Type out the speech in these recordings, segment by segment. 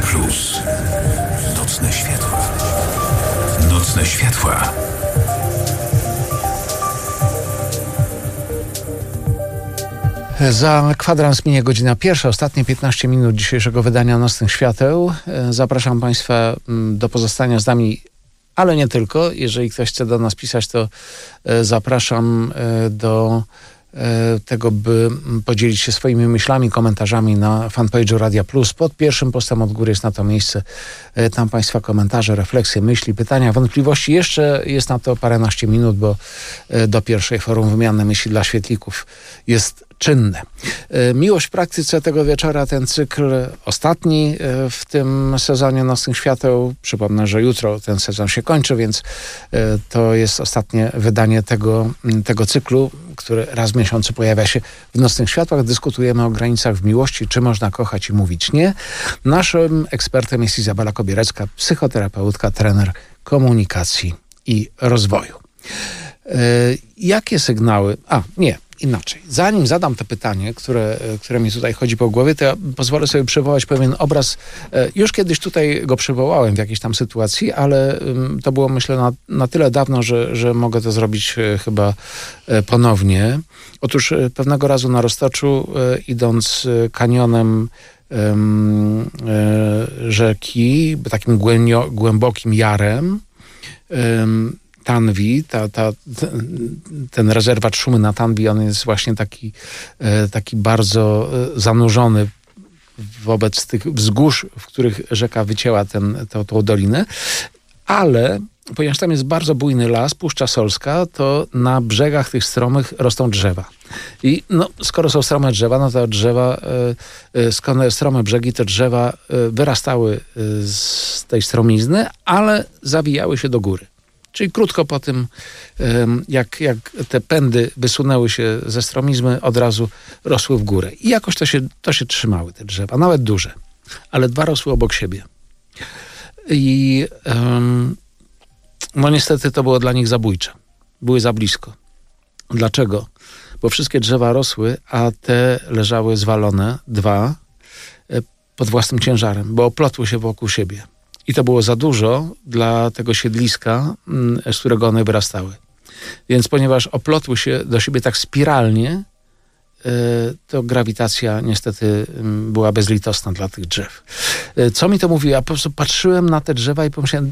Plus. Nocne światła. Nocne światła. Za kwadrans minie godzina pierwsza, ostatnie 15 minut dzisiejszego wydania Nocnych Świateł. Zapraszam Państwa do pozostania z nami, ale nie tylko. Jeżeli ktoś chce do nas pisać, to zapraszam do tego, by podzielić się swoimi myślami, komentarzami na fanpage'u Radia Plus. Pod pierwszym postem od góry jest na to miejsce. Tam Państwa komentarze, refleksje, myśli, pytania, wątpliwości. Jeszcze jest na to paręnaście minut, bo do pierwszej forum wymiany myśli dla świetlików jest czynne. Miłość w praktyce tego wieczora, ten cykl ostatni w tym sezonie Nocnych Świateł. Przypomnę, że jutro ten sezon się kończy, więc to jest ostatnie wydanie tego cyklu, który raz w miesiącu pojawia się w Nocnych Światłach. Dyskutujemy o granicach w miłości, czy można kochać i mówić nie. Naszym ekspertem jest Izabela Kobierecka, psychoterapeutka, trener komunikacji i rozwoju. Jakie sygnały... Inaczej. Zanim zadam to pytanie, które mi tutaj chodzi po głowie, to ja pozwolę sobie przywołać pewien obraz. Już kiedyś tutaj go przywołałem w jakiejś tam sytuacji, ale to było, myślę, na tyle dawno, że mogę to zrobić chyba ponownie. Otóż pewnego razu na Roztoczu, idąc kanionem rzeki, takim głębokim jarem, Tanwi, ten rezerwat Szumy na Tanwi, on jest właśnie taki bardzo zanurzony wobec tych wzgórz, w których rzeka wycięła tą dolinę, ale ponieważ tam jest bardzo bujny las, Puszcza Solska, to na brzegach tych stromych rosną drzewa. I skoro są strome drzewa, no to strome brzegi, te drzewa wyrastały z tej stromizny, ale zawijały się do góry. Czyli krótko po tym, jak te pędy wysunęły się ze stromizmy, od razu rosły w górę. I jakoś to się trzymały, te drzewa, nawet duże. Ale dwa rosły obok siebie. I niestety to było dla nich zabójcze. Były za blisko. Dlaczego? Bo wszystkie drzewa rosły, a te leżały zwalone, dwa, pod własnym ciężarem, bo oplotły się wokół siebie. I to było za dużo dla tego siedliska, z którego one wyrastały. Więc ponieważ oplotły się do siebie tak spiralnie, to grawitacja niestety była bezlitosna dla tych drzew. Co mi to mówi? Ja po prostu patrzyłem na te drzewa i pomyślałem,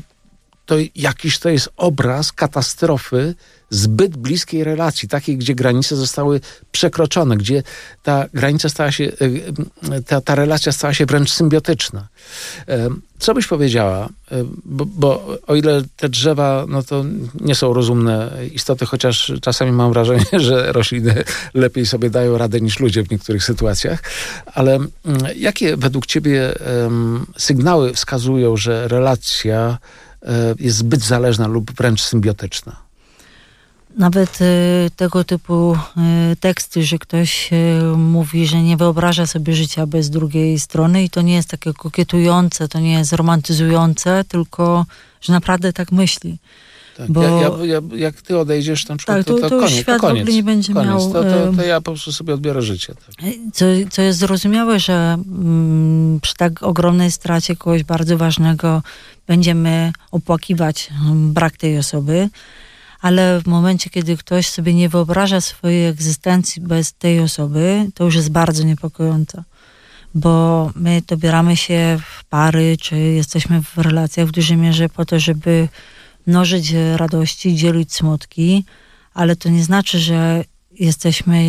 to jest obraz katastrofy zbyt bliskiej relacji, takiej, gdzie granice zostały przekroczone, gdzie ta granica stała się, ta relacja stała się wręcz symbiotyczna. Co byś powiedziała? Bo o ile te drzewa, to nie są rozumne istoty, chociaż czasami mam wrażenie, że rośliny lepiej sobie dają radę niż ludzie w niektórych sytuacjach, ale jakie według ciebie sygnały wskazują, że relacja jest zbyt zależna lub wręcz symbiotyczna? Nawet tego typu teksty, że ktoś mówi, że nie wyobraża sobie życia bez drugiej strony i to nie jest takie kokietujące, to nie jest romantyzujące, tylko że naprawdę tak myśli. Tak, bo jak ty odejdziesz na przykład, tak, to koniec. Świat w ogóle nie będzie miał... To ja po prostu sobie odbiorę życie. Tak. Co jest zrozumiałe, że przy tak ogromnej stracie kogoś bardzo ważnego będziemy opłakiwać brak tej osoby, ale w momencie, kiedy ktoś sobie nie wyobraża swojej egzystencji bez tej osoby, to już jest bardzo niepokojące. Bo my dobieramy się w pary, czy jesteśmy w relacjach w dużej mierze po to, żeby mnożyć radości, dzielić smutki, ale to nie znaczy, że jesteśmy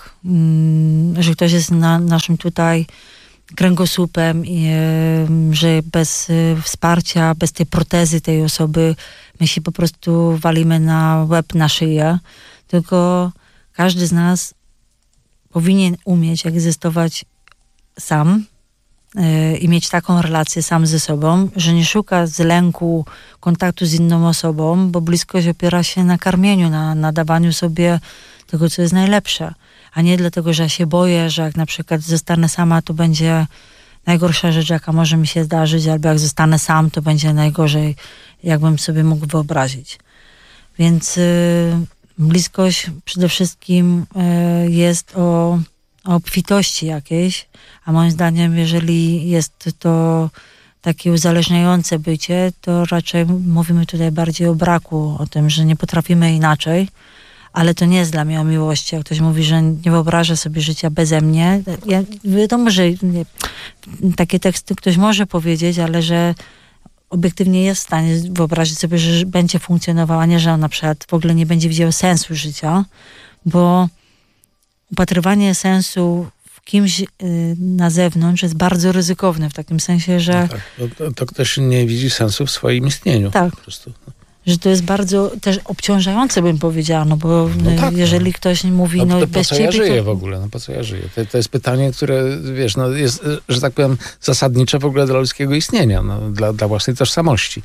że ktoś jest naszym tutaj kręgosłupem i że bez wsparcia, bez tej protezy tej osoby my się po prostu walimy na łeb, na szyję. Tylko każdy z nas powinien umieć egzystować sam i mieć taką relację sam ze sobą, że nie szuka z lęku kontaktu z inną osobą, bo bliskość opiera się na karmieniu, na dawaniu sobie tego, co jest najlepsze. A nie dlatego, że ja się boję, że jak na przykład zostanę sama, to będzie najgorsza rzecz, jaka może mi się zdarzyć, albo jak zostanę sam, to będzie najgorzej, jakbym sobie mógł wyobrazić. Więc bliskość przede wszystkim jest o obfitości jakiejś, a moim zdaniem, jeżeli jest to takie uzależniające bycie, to raczej mówimy tutaj bardziej o braku, o tym, że nie potrafimy inaczej, ale to nie jest dla mnie o miłości. Jak ktoś mówi, że nie wyobraża sobie życia beze mnie, wiadomo, że takie teksty ktoś może powiedzieć, ale że obiektywnie jest w stanie wyobrazić sobie, że będzie funkcjonowała, a nie, że on na przykład w ogóle nie będzie widział sensu życia, bo upatrywanie sensu w kimś na zewnątrz jest bardzo ryzykowne w takim sensie, że... No tak, to ktoś nie widzi sensu w swoim istnieniu. Tak. Po prostu. Że to jest bardzo też obciążające, bym powiedziała, no bo tak, jeżeli ktoś mówi, no bez po co ciebie... ja żyję to... w ogóle? No po co ja żyję? To jest pytanie, które, wiesz, no jest, że tak powiem, zasadnicze w ogóle dla ludzkiego istnienia, no, dla własnej tożsamości.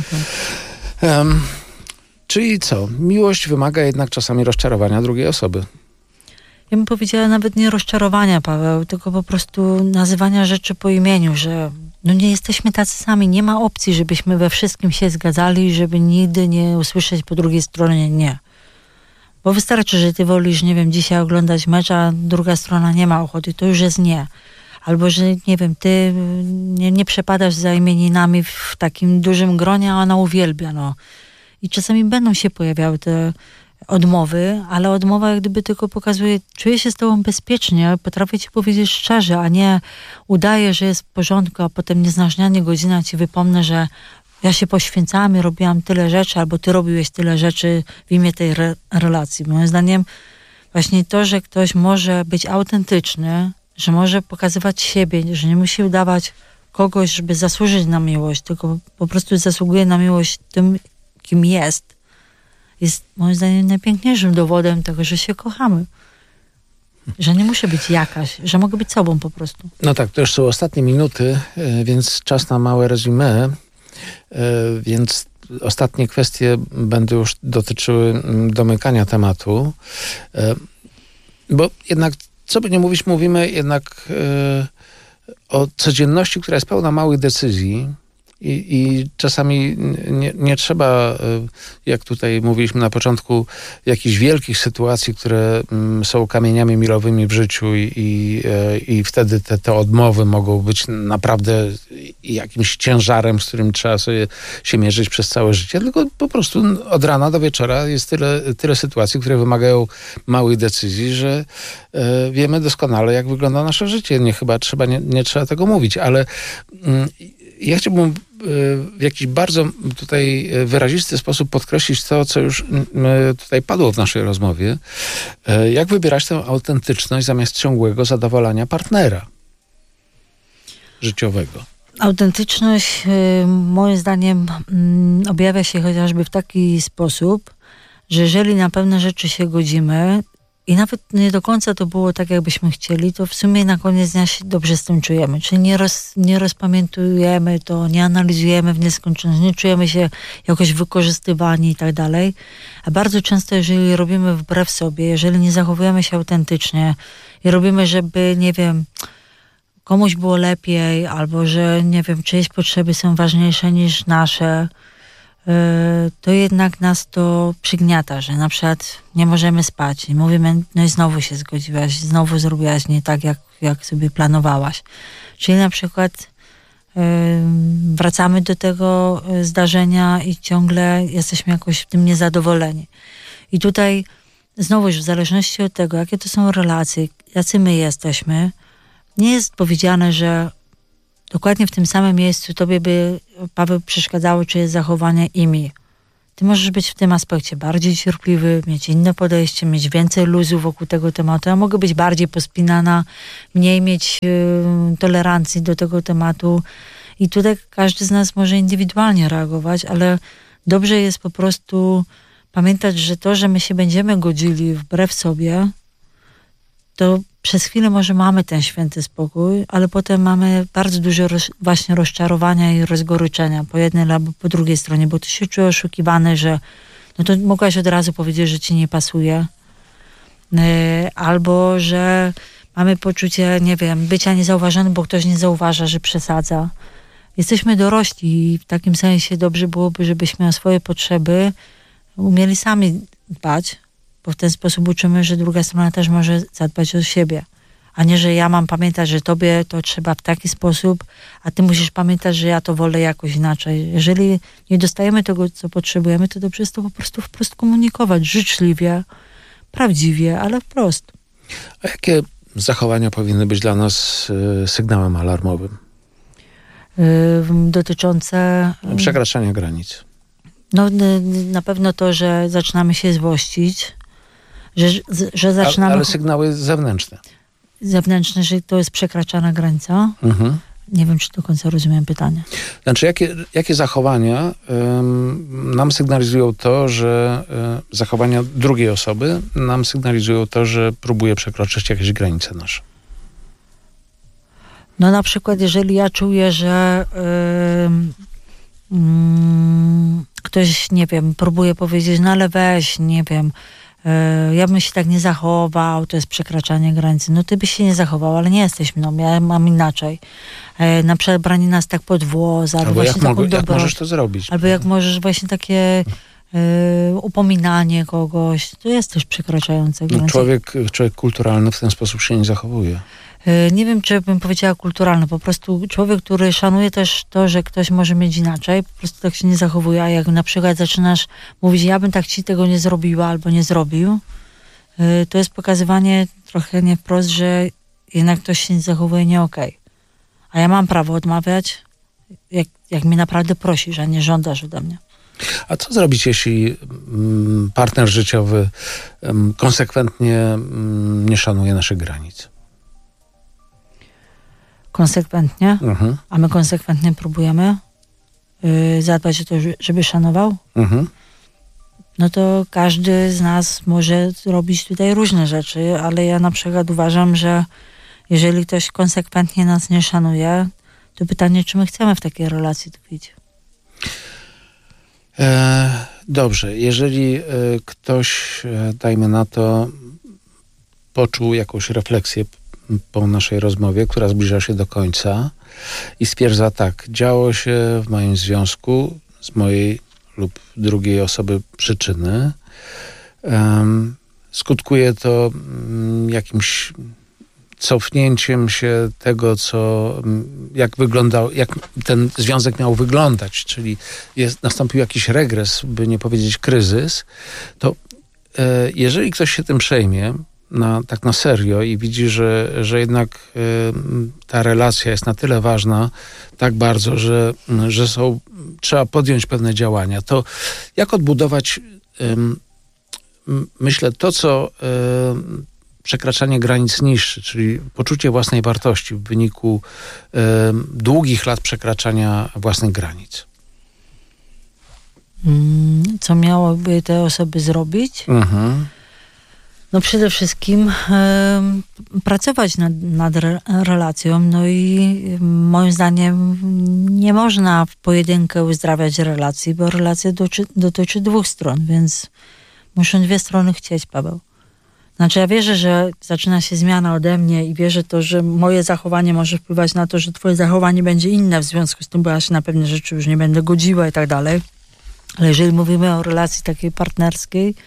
Czyli co? Miłość wymaga jednak czasami rozczarowania drugiej osoby. Ja bym powiedziała nawet nie rozczarowania, Paweł, tylko po prostu nazywania rzeczy po imieniu, że no nie jesteśmy tacy sami, nie ma opcji, żebyśmy we wszystkim się zgadzali, żeby nigdy nie usłyszeć po drugiej stronie nie. Bo wystarczy, że ty wolisz, nie wiem, dzisiaj oglądać mecz, a druga strona nie ma ochoty, to już jest nie. Albo, że nie wiem, ty nie przepadasz za imieninami w takim dużym gronie, a ona uwielbia, no. I czasami będą się pojawiały te odmowy, ale odmowa jak gdyby tylko pokazuje, czuję się z tobą bezpiecznie, potrafię ci powiedzieć szczerze, a nie udaję, że jest w porządku, a potem nieznacznie godzina ci wypomnę, że ja się poświęcałam i robiłam tyle rzeczy, albo ty robiłeś tyle rzeczy w imię tej relacji. Moim zdaniem właśnie to, że ktoś może być autentyczny, że może pokazywać siebie, że nie musi udawać kogoś, żeby zasłużyć na miłość, tylko po prostu zasługuje na miłość tym, kim jest moim zdaniem najpiękniejszym dowodem tego, że się kochamy. Że nie muszę być jakaś, że mogę być sobą po prostu. No tak, to już są ostatnie minuty, więc czas na małe resume. Więc ostatnie kwestie będą już dotyczyły domykania tematu. Bo jednak, co by nie mówić, mówimy jednak o codzienności, która jest pełna małych decyzji. I czasami nie trzeba, jak tutaj mówiliśmy na początku, jakichś wielkich sytuacji, które są kamieniami milowymi w życiu i wtedy te odmowy mogą być naprawdę jakimś ciężarem, z którym trzeba sobie się mierzyć przez całe życie, tylko po prostu od rana do wieczora jest tyle sytuacji, które wymagają małych decyzji, że wiemy doskonale, jak wygląda nasze życie. Nie trzeba tego mówić, ale ja chciałbym w jakiś bardzo tutaj wyrazisty sposób podkreślić to, co już tutaj padło w naszej rozmowie. Jak wybierać tę autentyczność zamiast ciągłego zadowalania partnera życiowego? Autentyczność moim zdaniem objawia się chociażby w taki sposób, że jeżeli na pewne rzeczy się godzimy i nawet nie do końca to było tak, jakbyśmy chcieli, to w sumie na koniec dnia się dobrze z tym czujemy. Czyli nie rozpamiętujemy to, nie analizujemy w nieskończoność, nie czujemy się jakoś wykorzystywani i tak dalej. A bardzo często, jeżeli robimy wbrew sobie, jeżeli nie zachowujemy się autentycznie i robimy, żeby, nie wiem, komuś było lepiej, albo że, nie wiem, czyjeś potrzeby są ważniejsze niż nasze, to jednak nas to przygniata, że na przykład nie możemy spać i mówimy, no i znowu się zgodziłaś, znowu zrobiłaś nie tak, jak sobie planowałaś. Czyli na przykład wracamy do tego zdarzenia i ciągle jesteśmy jakoś w tym niezadowoleni. I tutaj znowuż w zależności od tego, jakie to są relacje, jacy my jesteśmy, nie jest powiedziane, że dokładnie w tym samym miejscu tobie by, Paweł, przeszkadzało czyjeś zachowanie i mi. Ty możesz być w tym aspekcie bardziej cierpliwy, mieć inne podejście, mieć więcej luzu wokół tego tematu. Ja mogę być bardziej pospinana, mniej mieć tolerancji do tego tematu. I tutaj każdy z nas może indywidualnie reagować, ale dobrze jest po prostu pamiętać, że to, że my się będziemy godzili wbrew sobie, to przez chwilę może mamy ten święty spokój, ale potem mamy bardzo dużo właśnie rozczarowania i rozgoryczenia po jednej albo po drugiej stronie, bo ty się czujesz oszukiwany, że no to mogłaś od razu powiedzieć, że ci nie pasuje, albo że mamy poczucie, nie wiem, bycia niezauważonym, bo ktoś nie zauważa, że przesadza. Jesteśmy dorośli i w takim sensie dobrze byłoby, żebyśmy o swoje potrzeby umieli sami dbać, bo w ten sposób uczymy, że druga strona też może zadbać o siebie. A nie, że ja mam pamiętać, że tobie to trzeba w taki sposób, a ty musisz pamiętać, że ja to wolę jakoś inaczej. Jeżeli nie dostajemy tego, co potrzebujemy, to dobrze jest to po prostu wprost komunikować, życzliwie, prawdziwie, ale wprost. A jakie zachowania powinny być dla nas sygnałem alarmowym? Dotyczące... Przekraczania granic. No na pewno to, że zaczynamy się złościć, że zaczynamy... Ale sygnały zewnętrzne. Zewnętrzne, że to jest przekraczana granica. Nie wiem, czy do końca rozumiem pytanie. Znaczy, jakie zachowania nam sygnalizują to, że zachowania drugiej osoby nam sygnalizują to, że próbuje przekroczyć jakieś granice nasze? No na przykład, jeżeli ja czuję, że ktoś, nie wiem, próbuje powiedzieć, no ale weź, nie wiem, ja bym się tak nie zachował, to jest przekraczanie granicy. No ty byś się nie zachował, ale nie jesteś mną, ja mam inaczej. Na przykład branie nas tak pod włos, albo jak możesz to zrobić? Albo jak możesz właśnie takie upominanie kogoś, to jest też przekraczające granicę. Człowiek kulturalny w ten sposób się nie zachowuje. Nie wiem, czy bym powiedziała kulturalny. Po prostu człowiek, który szanuje też to, że ktoś może mieć inaczej, po prostu tak się nie zachowuje. A jak na przykład zaczynasz mówić, ja bym tak ci tego nie zrobiła albo nie zrobił, to jest pokazywanie trochę nie wprost, że jednak ktoś się nie zachowuje nie okej. A ja mam prawo odmawiać, jak mnie naprawdę prosisz, a nie żądasz ode mnie. A co zrobić, jeśli partner życiowy konsekwentnie nie szanuje naszych granic? Konsekwentnie, a my konsekwentnie próbujemy zadbać o to, żeby szanował, no to każdy z nas może robić tutaj różne rzeczy, ale ja na przykład uważam, że jeżeli ktoś konsekwentnie nas nie szanuje, to pytanie, czy my chcemy w takiej relacji tkwić. Dobrze, jeżeli ktoś, dajmy na to, poczuł jakąś refleksję po naszej rozmowie, która zbliża się do końca i stwierdza tak, działo się w moim związku z mojej lub drugiej osoby przyczyny. Skutkuje to jakimś cofnięciem się tego, jak ten związek miał wyglądać, czyli nastąpił jakiś regres, by nie powiedzieć kryzys, to jeżeli ktoś się tym przejmie, tak na serio i widzi, że jednak ta relacja jest na tyle ważna, tak bardzo, że trzeba podjąć pewne działania, to jak odbudować, myślę, to, co przekraczanie granic niszczy, czyli poczucie własnej wartości w wyniku długich lat przekraczania własnych granic. Co miałyby te osoby zrobić? No przede wszystkim pracować nad relacją, no i moim zdaniem nie można w pojedynkę uzdrawiać relacji, bo relacja dotyczy dwóch stron, więc muszą dwie strony chcieć, Paweł. Znaczy ja wierzę, że zaczyna się zmiana ode mnie i wierzę to, że moje zachowanie może wpływać na to, że twoje zachowanie będzie inne w związku z tym, bo ja się na pewne rzeczy już nie będę godziła i tak dalej. Ale jeżeli mówimy o relacji takiej partnerskiej,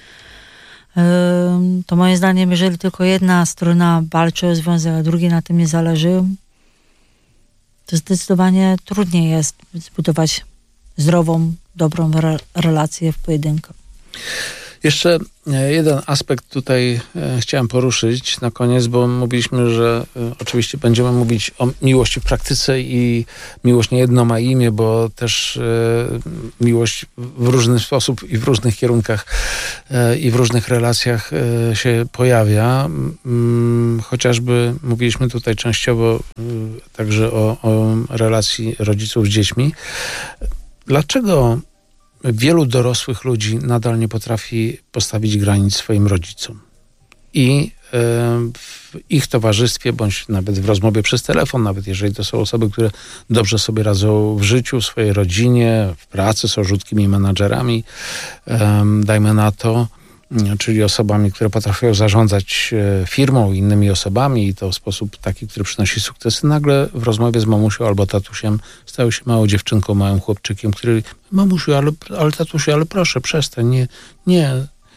to moim zdaniem, jeżeli tylko jedna strona walczy o związek, a drugiej na tym nie zależy, to zdecydowanie trudniej jest zbudować zdrową, dobrą relację w pojedynkę. Jeszcze jeden aspekt tutaj chciałem poruszyć na koniec, bo mówiliśmy, że oczywiście będziemy mówić o miłości w praktyce i miłość nie jedno ma imię, bo też miłość w różny sposób i w różnych kierunkach i w różnych relacjach się pojawia. Chociażby mówiliśmy tutaj częściowo także o relacji rodziców z dziećmi. Dlaczego wielu dorosłych ludzi nadal nie potrafi postawić granic swoim rodzicom? I w ich towarzystwie, bądź nawet w rozmowie przez telefon, nawet jeżeli to są osoby, które dobrze sobie radzą w życiu, w swojej rodzinie, w pracy, są rzutkimi menadżerami, dajmy na to, czyli osobami, które potrafią zarządzać firmą i innymi osobami i to w sposób taki, który przynosi sukcesy, nagle w rozmowie z mamusią albo tatusiem stają się małą dziewczynką, małym chłopczykiem, który mamusiu, ale tatusiu, ale proszę, przestań,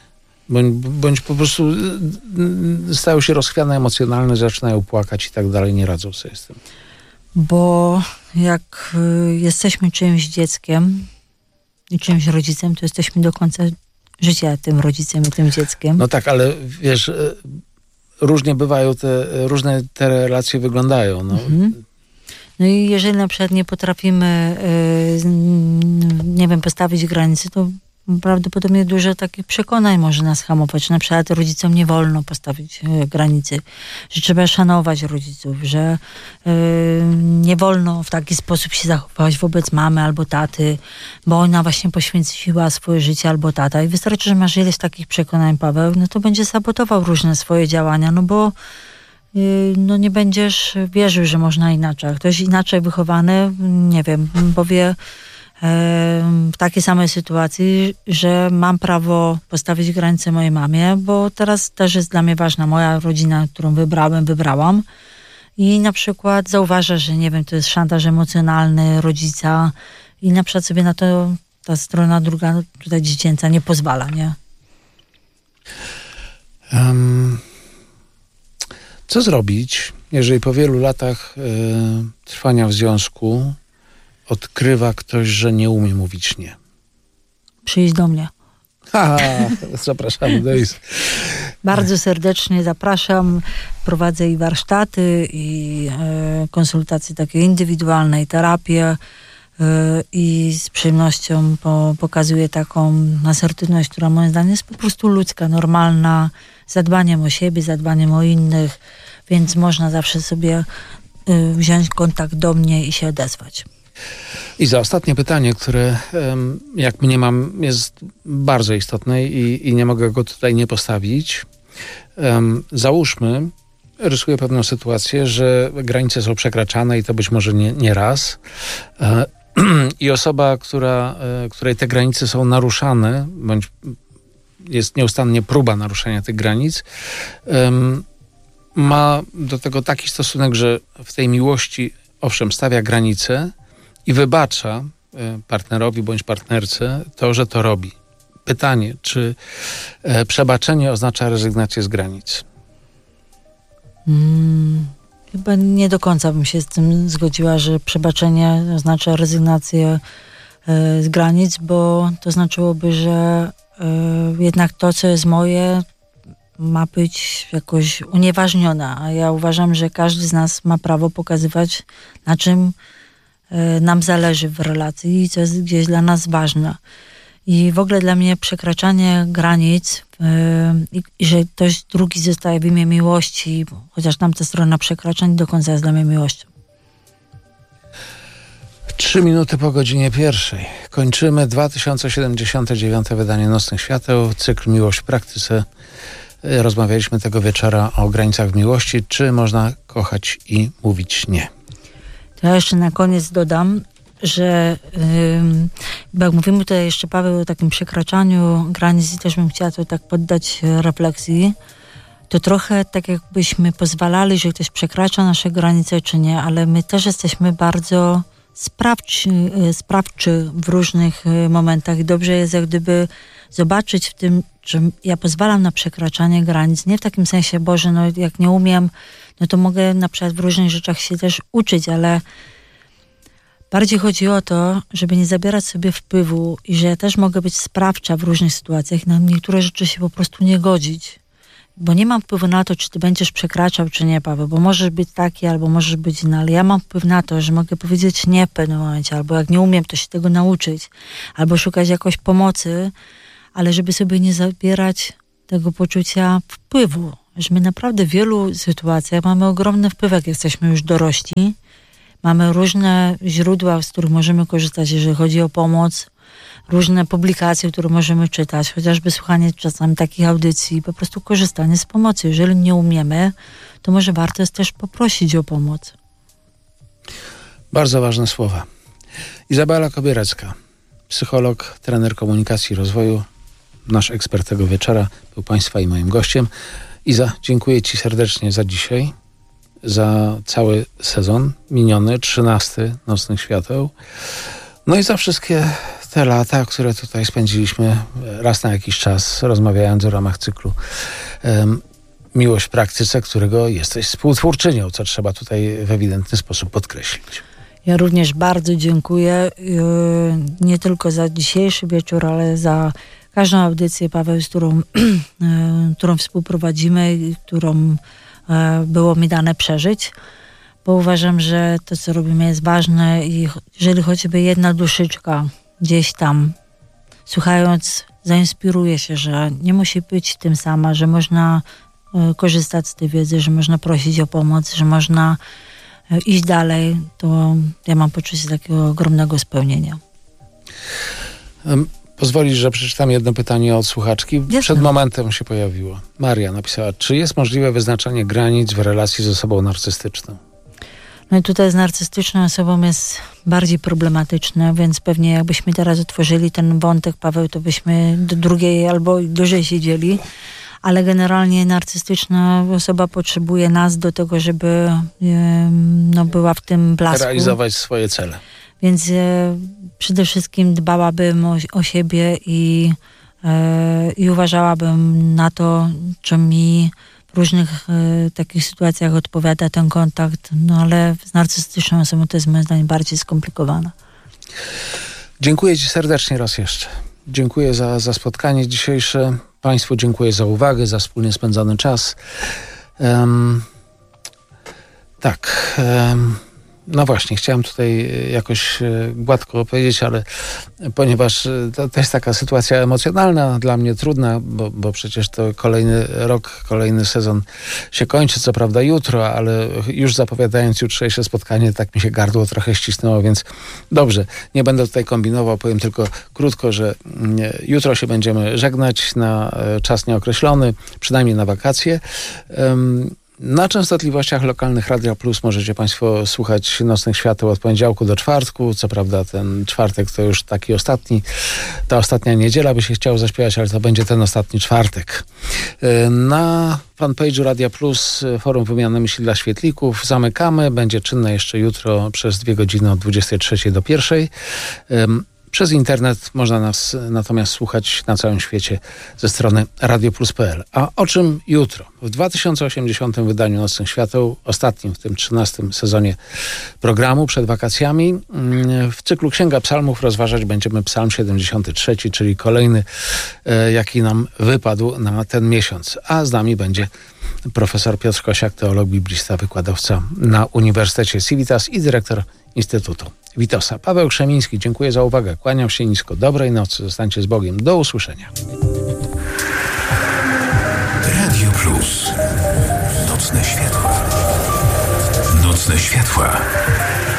bądź po prostu stają się rozchwiane emocjonalne, zaczynają płakać i tak dalej, nie radzą sobie z tym. Bo jak jesteśmy czyimś dzieckiem i czyimś rodzicem, to jesteśmy do końca życia tym rodzicem i tym dzieckiem. No tak, ale wiesz, różnie bywają różne te relacje wyglądają. No. No i jeżeli na przykład nie potrafimy, nie wiem, postawić granicy, to prawdopodobnie dużo takich przekonań może nas hamować. Na przykład rodzicom nie wolno postawić granicy, że trzeba szanować rodziców, że nie wolno w taki sposób się zachować wobec mamy albo taty, bo ona właśnie poświęciła swoje życie albo tata. I wystarczy, że masz ileś takich przekonań, Paweł, no to będzie sabotował różne swoje działania, no bo no nie będziesz wierzył, że można inaczej. A ktoś inaczej wychowany, nie wiem, powie w takiej samej sytuacji, że mam prawo postawić granicę mojej mamie, bo teraz też jest dla mnie ważna moja rodzina, którą wybrałam i na przykład zauważa, że nie wiem, to jest szantaż emocjonalny rodzica i na przykład sobie na to ta strona druga, tutaj dziecięca, nie pozwala, nie? Co zrobić, jeżeli po wielu latach trwania w związku odkrywa ktoś, że nie umie mówić nie? Przyjdź do mnie. Zapraszamy do Izzy. Bardzo serdecznie zapraszam. Prowadzę i warsztaty, i konsultacje takie indywidualne, i terapię. I z przyjemnością pokazuję taką asertywność, która moim zdaniem jest po prostu ludzka, normalna, zadbaniem o siebie, zadbaniem o innych, więc można zawsze sobie wziąć kontakt do mnie i się odezwać. I za ostatnie pytanie, które jak mniemam jest bardzo istotne i nie mogę go tutaj nie postawić. Załóżmy, rysuję pewną sytuację, że granice są przekraczane i to być może nie raz. I osoba, której te granice są naruszane, bądź jest nieustannie próba naruszenia tych granic, ma do tego taki stosunek, że w tej miłości owszem stawia granice i wybacza partnerowi bądź partnerce to, że to robi. Pytanie, czy przebaczenie oznacza rezygnację z granic? Chyba nie do końca bym się z tym zgodziła, że przebaczenie oznacza rezygnację z granic, bo to znaczyłoby, że jednak to, co jest moje, ma być jakoś unieważnione. A ja uważam, że każdy z nas ma prawo pokazywać, na czym nam zależy w relacji i co jest gdzieś dla nas ważne. I w ogóle dla mnie przekraczanie granic i że ktoś drugi zostaje w imię miłości, chociaż tamta strona przekraczań do końca jest dla mnie miłością. 3 minuty po godzinie 1. Kończymy 2079 wydanie Nocnych Świateł, cykl Miłość w praktyce. Rozmawialiśmy tego wieczora o granicach miłości. Czy można kochać i mówić nie? To ja jeszcze na koniec dodam, że bo jak mówimy tutaj jeszcze, Paweł, o takim przekraczaniu granic i też bym chciała to tak poddać refleksji, to trochę tak jakbyśmy pozwalali, że ktoś przekracza nasze granice czy nie, ale my też jesteśmy bardzo sprawczy w różnych momentach i dobrze jest jak gdyby zobaczyć w tym, że ja pozwalam na przekraczanie granic, nie w takim sensie, Boże, no jak nie umiem, no to mogę na przykład w różnych rzeczach się też uczyć, ale bardziej chodzi o to, żeby nie zabierać sobie wpływu i że ja też mogę być sprawcza w różnych sytuacjach, na niektóre rzeczy się po prostu nie godzić. Bo nie mam wpływu na to, czy ty będziesz przekraczał, czy nie, Paweł, bo możesz być taki, albo możesz być inny, ale ja mam wpływ na to, że mogę powiedzieć nie w pewnym momencie, albo jak nie umiem, to się tego nauczyć, albo szukać jakoś pomocy, ale żeby sobie nie zabierać tego poczucia wpływu, że my naprawdę w wielu sytuacjach mamy ogromny wpływ, jak jesteśmy już dorośli. Mamy różne źródła, z których możemy korzystać, jeżeli chodzi o pomoc, różne publikacje, które możemy czytać, chociażby słuchanie czasami takich audycji, po prostu korzystanie z pomocy. Jeżeli nie umiemy, to może warto jest też poprosić o pomoc. Bardzo ważne słowa. Izabela Kobierecka, psycholog, trener komunikacji i rozwoju, nasz ekspert tego wieczora, był Państwa i moim gościem. Iza, dziękuję Ci serdecznie za dzisiaj, za cały sezon miniony, 13 Nocnych Świateł. No i za wszystkie te lata, które tutaj spędziliśmy raz na jakiś czas, rozmawiając w ramach cyklu Miłość w praktyce, którego jesteś współtwórczynią, co trzeba tutaj w ewidentny sposób podkreślić. Ja również bardzo dziękuję nie tylko za dzisiejszy wieczór, ale za każdą audycję, Paweł, z którą współprowadzimy i którą było mi dane przeżyć, bo uważam, że to, co robimy, jest ważne i jeżeli choćby jedna duszyczka gdzieś tam, słuchając, zainspiruje się, że nie musi być tym sama, że można korzystać z tej wiedzy, że można prosić o pomoc, że można iść dalej, to ja mam poczucie takiego ogromnego spełnienia. Pozwolisz, że przeczytam jedno pytanie od słuchaczki. Jasne. Przed momentem się pojawiło. Maria napisała, czy jest możliwe wyznaczanie granic w relacji z osobą narcystyczną? No i tutaj z narcystyczną osobą jest bardziej problematyczne, więc pewnie jakbyśmy teraz otworzyli ten wątek, Paweł, to byśmy do drugiej albo dłużej siedzieli. Ale generalnie narcystyczna osoba potrzebuje nas do tego, żeby była w tym blasku. Realizować swoje cele. Więc przede wszystkim dbałabym o siebie i uważałabym na to, czy mi w różnych takich sytuacjach odpowiada ten kontakt. No ale z narcystyczną osobą to jest moim zdaniem bardziej skomplikowane. Dziękuję Ci serdecznie raz jeszcze. Dziękuję za spotkanie dzisiejsze. Państwu dziękuję za uwagę, za wspólnie spędzony czas. No właśnie, chciałem tutaj jakoś gładko opowiedzieć, ale ponieważ to jest taka sytuacja emocjonalna, dla mnie trudna, bo przecież to kolejny rok, kolejny sezon się kończy, co prawda jutro, ale już zapowiadając jutrzejsze spotkanie, tak mi się gardło trochę ścisnęło, więc dobrze, nie będę tutaj kombinował, powiem tylko krótko, że jutro się będziemy żegnać na czas nieokreślony, przynajmniej na wakacje. Na częstotliwościach lokalnych Radia Plus możecie Państwo słuchać Nocnych Świateł od poniedziałku do czwartku. Co prawda ten czwartek to już taki ta ostatnia niedziela by się chciało zaśpiewać, ale to będzie ten ostatni czwartek. Na fanpage'u Radia Plus forum wymiany myśli dla świetlików zamykamy. Będzie czynne jeszcze jutro przez 2 godziny od 23 do 1. Przez internet można nas natomiast słuchać na całym świecie ze strony radioplus.pl. A o czym jutro? W 2080 wydaniu Nocnych Świateł, ostatnim w tym 13. sezonie programu przed wakacjami, w cyklu Księga Psalmów rozważać będziemy Psalm 73, czyli kolejny, jaki nam wypadł na ten miesiąc. A z nami będzie profesor Piotr Kosiak, teolog, biblista, wykładowca na Uniwersytecie Civitas i dyrektor Instytutu Witosa. Paweł Krzemiński, dziękuję za uwagę. Kłaniam się nisko. Dobrej nocy. Zostańcie z Bogiem. Do usłyszenia. Radio Plus. Nocne światła. Nocne światła.